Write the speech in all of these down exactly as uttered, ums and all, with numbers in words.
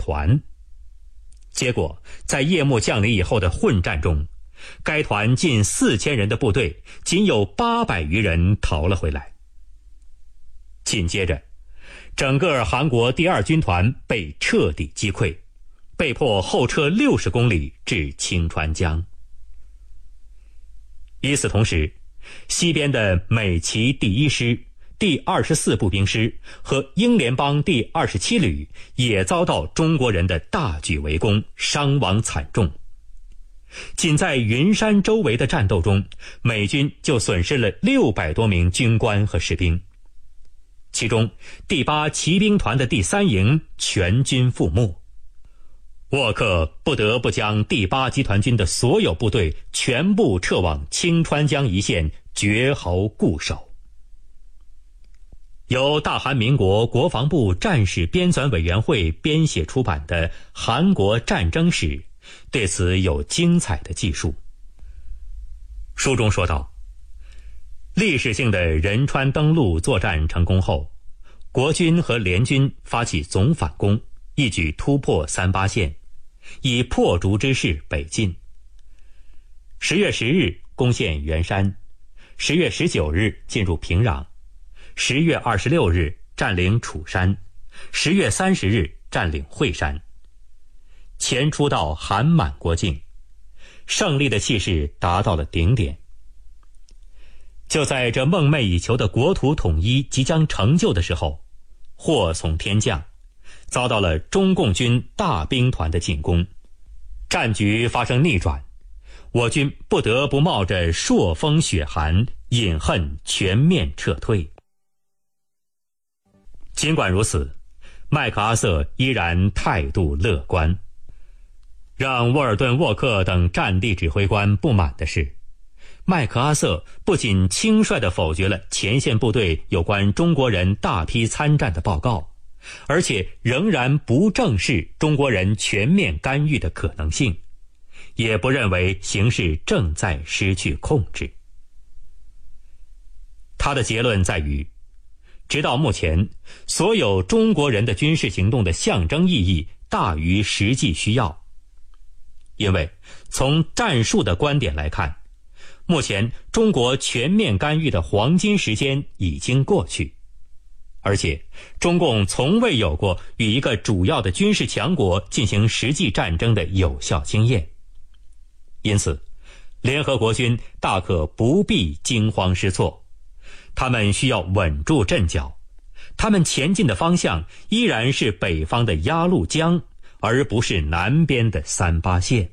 团。结果在夜幕降临以后的混战中，该团近四千人的部队仅有八百余人逃了回来。紧接着，整个韩国第二军团被彻底击溃，被迫后撤六十公里至清川江。与此同时，西边的美骑第一师、第二十四步兵师和英联邦第二十七旅也遭到中国人的大举围攻，伤亡惨重。仅在云山周围的战斗中，美军就损失了六百多名军官和士兵，其中第八骑兵团的第三营全军覆没。沃克不得不将第八集团军的所有部队全部撤往清川江一线，绝壕固守。由大韩民国国防部战史编纂委员会编写出版的《韩国战争史》对此有精彩的记述。书中说道，历史性的仁川登陆作战成功后，国军和联军发起总反攻，一举突破三八线，以破竹之势北进。十月十日攻陷元山，十月十九日进入平壤，十月二十六日占领楚山，十月三十日占领惠山，前出到韩满国境，胜利的气势达到了顶点。就在这梦寐以求的国土统一即将成就的时候，祸从天降，遭到了中共军大兵团的进攻，战局发生逆转，我军不得不冒着朔风雪寒，饮恨全面撤退。尽管如此，麦克阿瑟依然态度乐观。让沃尔顿·沃克等战地指挥官不满的是，麦克阿瑟不仅轻率地否决了前线部队有关中国人大批参战的报告，而且仍然不正视中国人全面干预的可能性，也不认为形势正在失去控制。他的结论在于，直到目前，所有中国人的军事行动的象征意义大于实际需要。因为从战术的观点来看，目前中国全面干预的黄金时间已经过去，而且中共从未有过与一个主要的军事强国进行实际战争的有效经验。因此，联合国军大可不必惊慌失措，他们需要稳住阵脚，他们前进的方向依然是北方的鸭绿江，而不是南边的三八线。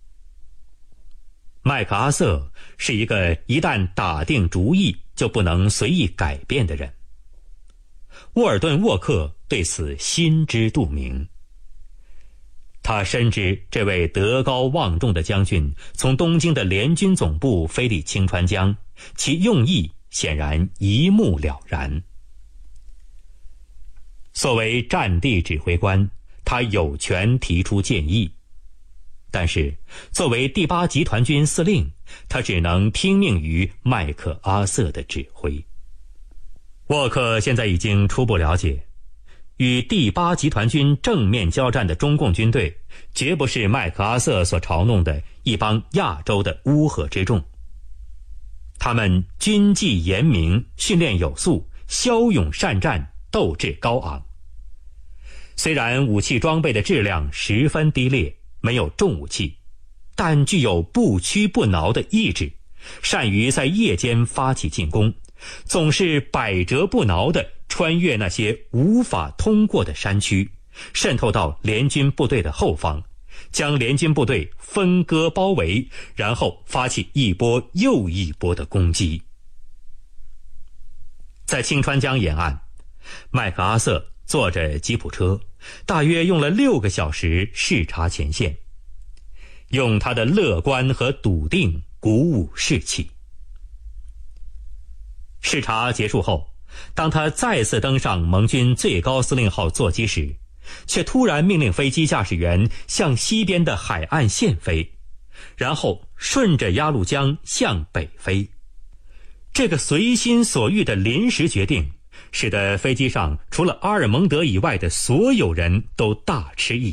麦克阿瑟是一个一旦打定主意就不能随意改变的人，沃尔顿·沃克对此心知肚明。他深知这位德高望重的将军从东京的联军总部飞抵清川江，其用意显然一目了然。作为战地指挥官，他有权提出建议，但是作为第八集团军司令，他只能听命于麦克阿瑟的指挥。沃克现在已经初步了解，与第八集团军正面交战的中共军队绝不是麦克阿瑟所嘲弄的一帮亚洲的乌合之众。他们军纪严明，训练有素，骁勇善战，斗志高昂。虽然武器装备的质量十分低劣，没有重武器，但具有不屈不挠的意志，善于在夜间发起进攻，总是百折不挠地穿越那些无法通过的山区，渗透到联军部队的后方，将联军部队分割包围，然后发起一波又一波的攻击。在清川江沿岸，麦克阿瑟坐着吉普车，大约用了六个小时视察前线，用他的乐观和笃定鼓舞士气。视察结束后，当他再次登上盟军最高司令号座机时，却突然命令飞机驾驶员向西边的海岸线飞，然后顺着鸭绿江向北飞。这个随心所欲的临时决定，使得飞机上除了阿尔蒙德以外的所有人都大吃一惊。